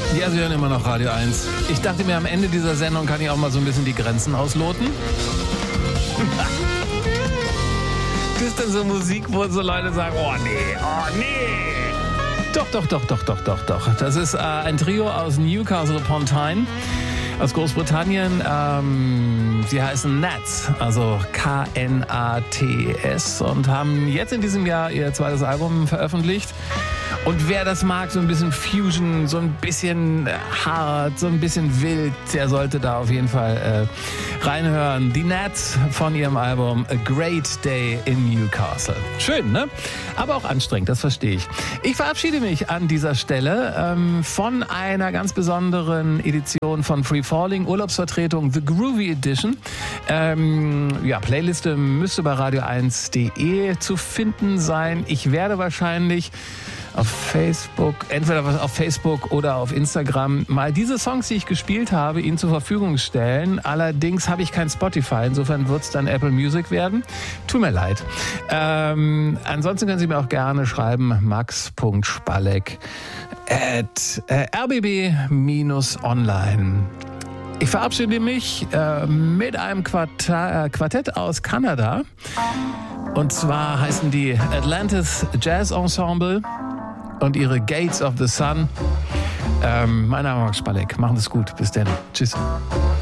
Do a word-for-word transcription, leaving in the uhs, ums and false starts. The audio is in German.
Ja, Sie hören immer noch Radio eins. Ich dachte mir, am Ende dieser Sendung kann ich auch mal so ein bisschen die Grenzen ausloten. Das ist denn so Musik, wo so Leute sagen, oh nee, oh nee. Doch, doch, doch, doch, doch, doch, doch. Das ist äh, ein Trio aus Newcastle upon Tyne, aus Großbritannien. Ähm, sie heißen Nats, also K N A T S, und haben jetzt in diesem Jahr ihr zweites Album veröffentlicht. Und wer das mag, so ein bisschen Fusion, so ein bisschen hart, so ein bisschen wild, der sollte da auf jeden Fall äh, reinhören. Die Nats von ihrem Album A Great Day in Newcastle. Schön, ne? Aber auch anstrengend, das verstehe ich. Ich verabschiede mich an dieser Stelle ähm, von einer ganz besonderen Edition von Free Falling, Urlaubsvertretung The Groovy Edition. Ähm, ja, Playliste müsste bei radio eins punkt de zu finden sein. Ich werde wahrscheinlich auf Facebook, entweder auf Facebook oder auf Instagram, mal diese Songs, die ich gespielt habe, Ihnen zur Verfügung stellen. Allerdings habe ich kein Spotify, insofern wird es dann Apple Music werden. Tut mir leid. Ähm, ansonsten können Sie mir auch gerne schreiben, max punkt spalleck at r b b online. Ich verabschiede mich äh, mit einem Quarta- äh, Quartett aus Kanada. Und zwar heißen die Atlantis Jazz Ensemble und ihre Gates of the Sun. Ähm, mein Name ist Max Spalleck. Machen Sie es gut. Bis dann. Tschüss.